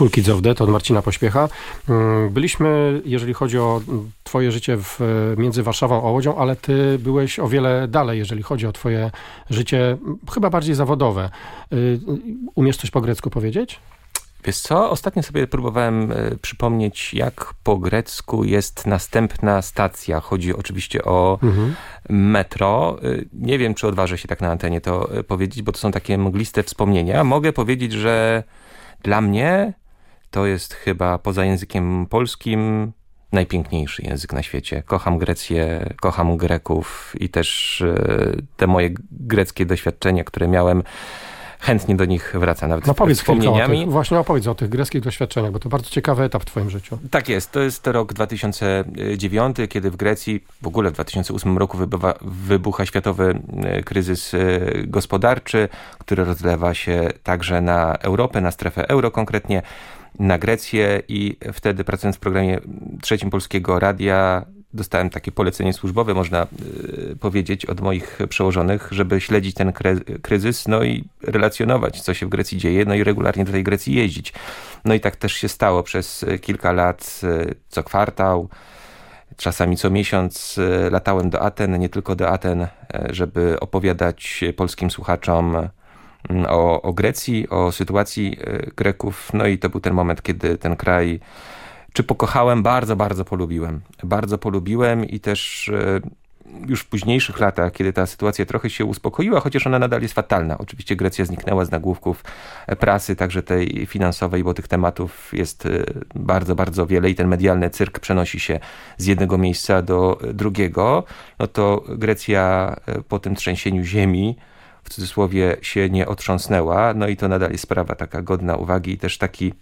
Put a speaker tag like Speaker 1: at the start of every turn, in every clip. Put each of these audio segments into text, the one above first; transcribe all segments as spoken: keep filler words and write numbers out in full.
Speaker 1: Cool Kids of Death od Marcina Pośpiecha. Byliśmy, jeżeli chodzi o twoje życie w, między Warszawą a Łodzią, ale ty byłeś o wiele dalej, jeżeli chodzi o twoje życie, chyba bardziej zawodowe. Umiesz coś po grecku powiedzieć?
Speaker 2: Wiesz co, ostatnio sobie próbowałem y, przypomnieć, jak po grecku jest następna stacja. Chodzi oczywiście o mhm. metro. Y, nie wiem, czy odważę się tak na antenie to y, powiedzieć, bo to są takie mgliste wspomnienia. Mogę powiedzieć, że dla mnie to jest chyba poza językiem polskim najpiękniejszy język na świecie. Kocham Grecję, kocham Greków i też y, te moje greckie doświadczenia, które miałem, chętnie do nich wraca, nawet
Speaker 1: no powiedz
Speaker 2: wspomnieniami.
Speaker 1: Tych, właśnie opowiedz o tych greckich doświadczeniach, bo to bardzo ciekawy etap w twoim życiu.
Speaker 2: Tak jest. To jest rok dwa tysiące dziewiąty, kiedy w Grecji, w ogóle w dwa tysiące ósmym roku wybucha, wybucha światowy kryzys gospodarczy, który rozlewa się także na Europę, na strefę euro konkretnie, na Grecję i wtedy, pracując w programie trzecim Polskiego Radia, dostałem takie polecenie służbowe, można y, powiedzieć, od moich przełożonych, żeby śledzić ten kre- kryzys, no i relacjonować, co się w Grecji dzieje, no i regularnie do tej Grecji jeździć. No i tak też się stało przez kilka lat, y, co kwartał, czasami co miesiąc y, latałem do Aten, nie tylko do Aten, y, żeby opowiadać polskim słuchaczom y, o, o Grecji, o sytuacji y, Greków. No i to był ten moment, kiedy ten kraj Czy pokochałem? Bardzo, bardzo polubiłem. Bardzo polubiłem i też e, już w późniejszych latach, kiedy ta sytuacja trochę się uspokoiła, chociaż ona nadal jest fatalna. Oczywiście Grecja zniknęła z nagłówków prasy, także tej finansowej, bo tych tematów jest e, bardzo, bardzo wiele i ten medialny cyrk przenosi się z jednego miejsca do drugiego. No to Grecja e, po tym trzęsieniu ziemi, w cudzysłowie, się nie otrząsnęła. No i to nadal jest sprawa taka godna uwagi i też taki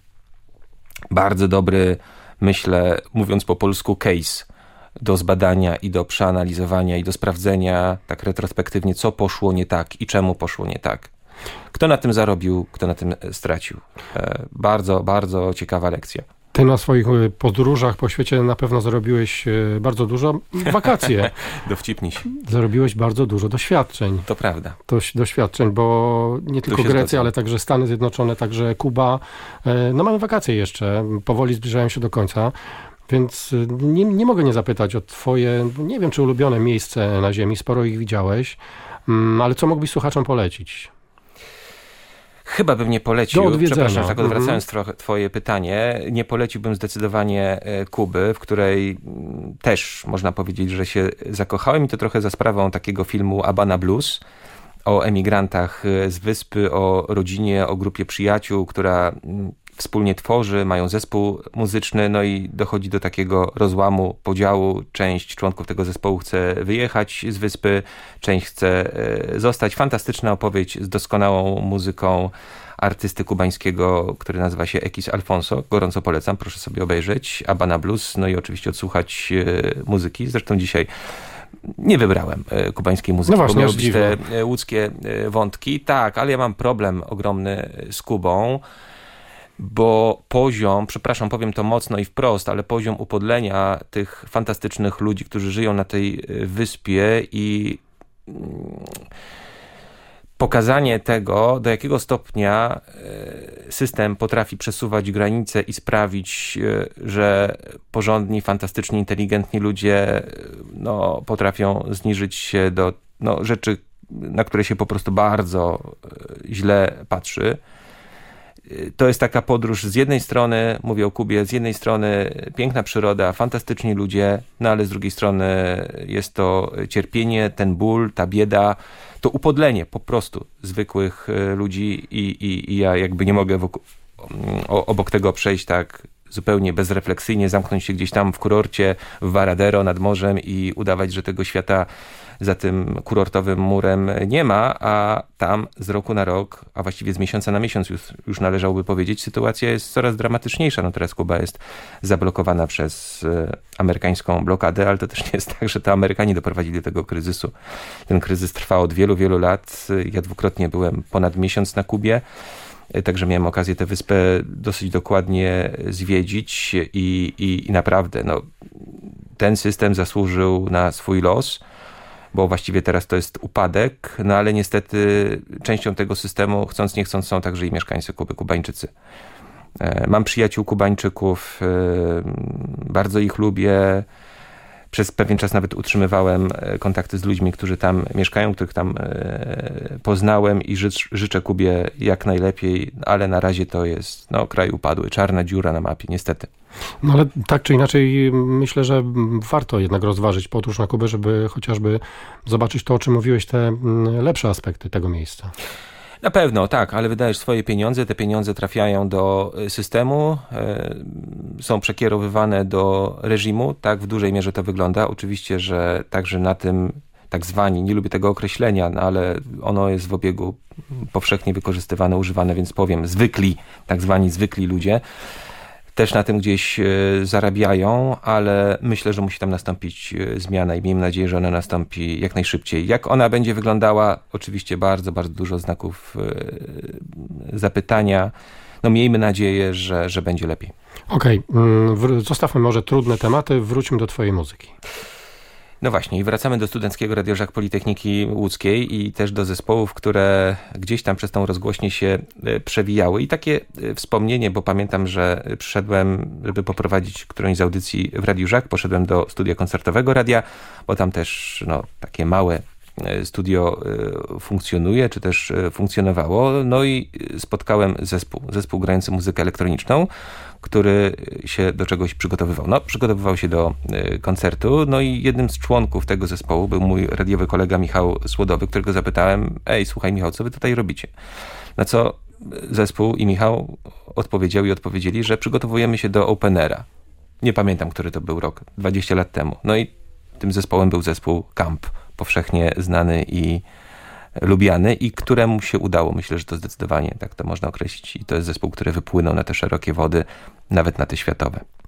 Speaker 2: bardzo dobry, myślę, mówiąc po polsku, case do zbadania i do przeanalizowania i do sprawdzenia tak retrospektywnie, co poszło nie tak i czemu poszło nie tak. Kto na tym zarobił, kto na tym stracił. Bardzo, bardzo ciekawa lekcja.
Speaker 1: Ty na swoich podróżach po świecie na pewno zarobiłeś bardzo dużo. Wakacje.
Speaker 2: Dowcipnij się.
Speaker 1: Zarobiłeś bardzo dużo doświadczeń.
Speaker 2: To prawda.
Speaker 1: To doświadczeń, bo nie tylko Grecja, zgadza. Ale także Stany Zjednoczone, także Kuba. No mamy wakacje jeszcze. Powoli zbliżają się do końca. Więc nie, nie mogę nie zapytać o twoje, nie wiem czy ulubione miejsce na ziemi. Sporo ich widziałeś. Ale co mógłbyś słuchaczom polecić?
Speaker 2: Chyba bym nie polecił, przepraszam, tak odwracając mm-hmm. trochę twoje pytanie, nie poleciłbym zdecydowanie Kuby, w której też można powiedzieć, że się zakochałem i to trochę za sprawą takiego filmu Habana Blues o emigrantach z wyspy, o rodzinie, o grupie przyjaciół, która wspólnie tworzy, mają zespół muzyczny, no i dochodzi do takiego rozłamu, podziału. Część członków tego zespołu chce wyjechać z wyspy, część chce zostać. Fantastyczna opowieść z doskonałą muzyką artysty kubańskiego, który nazywa się Ekis Alfonso. Gorąco polecam, proszę sobie obejrzeć. Habana Blues, no i oczywiście odsłuchać muzyki. Zresztą dzisiaj nie wybrałem kubańskiej muzyki, no właśnie, bo miały być te łódzkie wątki. Tak, ale ja mam problem ogromny z Kubą, bo poziom, przepraszam, powiem to mocno i wprost, ale poziom upodlenia tych fantastycznych ludzi, którzy żyją na tej wyspie i pokazanie tego, do jakiego stopnia system potrafi przesuwać granice i sprawić, że porządni, fantastycznie inteligentni ludzie no, potrafią zniżyć się do no, rzeczy, na które się po prostu bardzo źle patrzy. To jest taka podróż z jednej strony, mówię o Kubie, z jednej strony piękna przyroda, fantastyczni ludzie, no ale z drugiej strony jest to cierpienie, ten ból, ta bieda, to upodlenie po prostu zwykłych ludzi i, i, i ja jakby nie mogę wokół, obok tego przejść tak zupełnie bezrefleksyjnie, zamknąć się gdzieś tam w kurorcie w Varadero nad morzem i udawać, że tego świata za tym kurortowym murem nie ma, a tam z roku na rok, a właściwie z miesiąca na miesiąc już, już należałoby powiedzieć, sytuacja jest coraz dramatyczniejsza. No teraz Kuba jest zablokowana przez e, amerykańską blokadę, ale to też nie jest tak, że to Amerykanie doprowadzili do tego kryzysu. Ten kryzys trwa od wielu, wielu lat. Ja dwukrotnie byłem ponad miesiąc na Kubie, także miałem okazję tę wyspę dosyć dokładnie zwiedzić i, i, i naprawdę no, ten system zasłużył na swój los, bo właściwie teraz to jest upadek, no ale niestety częścią tego systemu, chcąc nie chcąc, są także i mieszkańcy Kuby, Kubańczycy. Mam przyjaciół Kubańczyków, bardzo ich lubię. Przez pewien czas nawet utrzymywałem kontakty z ludźmi, którzy tam mieszkają, których tam poznałem i życz, życzę Kubie jak najlepiej, ale na razie to jest no, kraj upadły, czarna dziura na mapie, niestety.
Speaker 1: No ale tak czy inaczej myślę, że warto jednak rozważyć podróż na Kubę, żeby chociażby zobaczyć to, o czym mówiłeś, te lepsze aspekty tego miejsca.
Speaker 2: Na pewno, tak, ale wydajesz swoje pieniądze, te pieniądze trafiają do systemu, są przekierowywane do reżimu, tak w dużej mierze to wygląda. Oczywiście, że także na tym tak zwani, nie lubię tego określenia, no ale ono jest w obiegu powszechnie wykorzystywane, używane, więc powiem zwykli, tak zwani zwykli ludzie, też na tym gdzieś zarabiają, ale myślę, że musi tam nastąpić zmiana i miejmy nadzieję, że ona nastąpi jak najszybciej. Jak ona będzie wyglądała? Oczywiście bardzo, bardzo dużo znaków zapytania. No miejmy nadzieję, że, że będzie lepiej.
Speaker 1: Okej, okay. Zostawmy może trudne tematy, wróćmy do twojej muzyki.
Speaker 2: No właśnie i wracamy do Studenckiego Radio Żak Politechniki Łódzkiej i też do zespołów, które gdzieś tam przez tą rozgłośnię się przewijały. I takie wspomnienie, bo pamiętam, że przyszedłem, żeby poprowadzić którąś z audycji w Radiu Żak, poszedłem do studia koncertowego radia, bo tam też no, takie małe studio funkcjonuje, czy też funkcjonowało. No i spotkałem zespół, zespół grający muzykę elektroniczną, który się do czegoś przygotowywał. No, przygotowywał się do koncertu, no i jednym z członków tego zespołu był mój radiowy kolega Michał Słodowy, którego zapytałem, ej, słuchaj Michał, co wy tutaj robicie? Na co zespół i Michał odpowiedział i odpowiedzieli, że przygotowujemy się do Openera. Nie pamiętam, który to był rok, dwadzieścia lat temu. No i tym zespołem był zespół Camp, powszechnie znany i lubiany i któremu się udało. Myślę, że to zdecydowanie tak to można określić. I to jest zespół, który wypłynął na te szerokie wody, nawet na te światowe.